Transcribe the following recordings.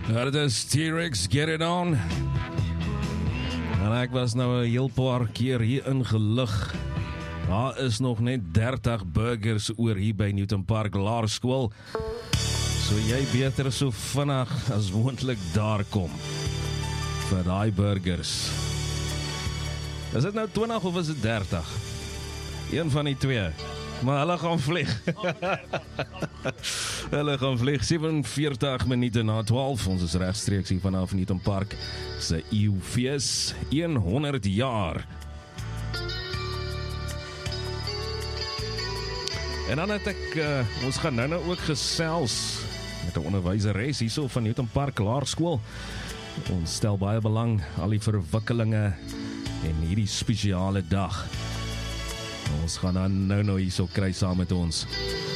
Dit is T-Rex, Get It On. En ek was nou 'n heel paar keer hier ingelig. Daar is nog net 30 burgers oor hier by Newton Park Laerskool. So jy beter so vinnig as moontlik daar kom vir daai burgers. Is dit nou 20 of is dit 30? Een van die twee. Maar hulle gaan vlieg. Hulle gaan vlieg 47 minute na 12. Ons is regstreeks hier vanaf Newton Park se eeufees 100 jaar. En dan het ek, ons gaan nou ook gesels met 'n onderwyseres hierso van Newton Park Laerskool. Ons stel baie belang al die verwikkelinge en hierdie spesiale dag. Ons gaan dan nou hierso kry saam met ons.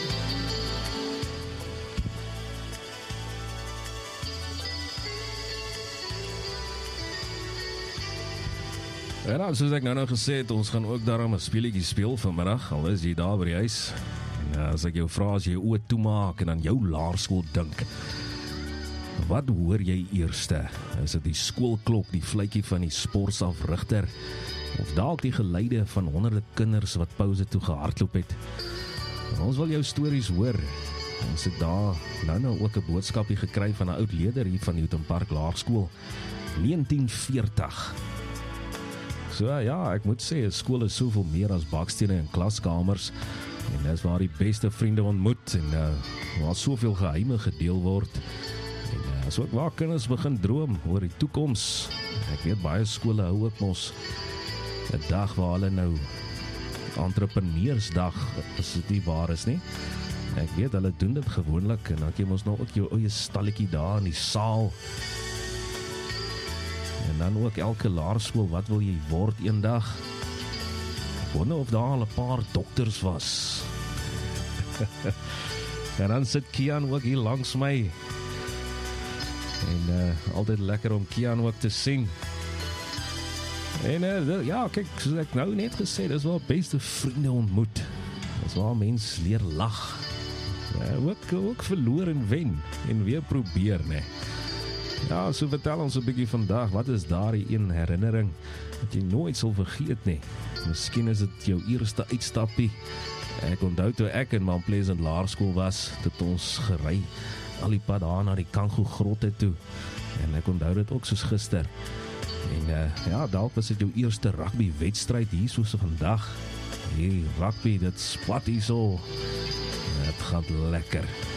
En dan, soos ek nou gesê het, ons gaan ook daarom 'n speletjie speel vanmiddag, al is jy daar by die huis. En as ek jou vra, as jy oë toemaak en aan jou laerskool dink, wat hoor jy eerste? Is dit die skoolklok, die fluitjie van die sportafrigter, of dalk die geluide van honderde kinders wat pouse toe gehardloop het? Ons wil jou stories hoor. Ons het daar nou ook 'n boodskapie gekry van 'n oud leier hier van Newton Park Laerskool, 1940. So ja, ek moet sê, 'n skool is soveel meer as bakstene en klaskamers, en dis waar die beste vriende ontmoet, en waar soveel geheime gedeel word, en is ook waar kinders begin droom oor die toekoms. Ek weet, baie skole hou ook mos 'n dag waar hulle nou entrepreneursdag, as dit nie waar is nie. Ek weet, hulle doen dit gewoonlik, en dan jy mos nou ook jou eie stalletjie daar in die saal. En dan ook elke laerskool, wat wil jy word eendag? Ek wonder of daar al 'n paar dokters was. En dan sit Kian ook hier langs my. En altyd lekker om Kian ook te sien. En ja, kyk, soos ek nou net gesê, dis waar beste vriende ontmoet. Dis waar mens leer lag. Ook verloor en wen. En weer probeer, nee. Ja, so vertel ons 'n bietjie vandag, wat is daardie een herinnering wat jy nooit sal vergeet nie? Miskien is dit jou eerste uitstappie. Ek onthou toe ek in Mount Pleasant Laerskool was, het ons gery al die pad daar na die Kango grotte toe. En ek onthou dit ook soos gister. En ja, dalk was dit jou eerste rugby wedstryd hier soos vandag. Hier, rugby, dit spat hier so. Het gaat lekker.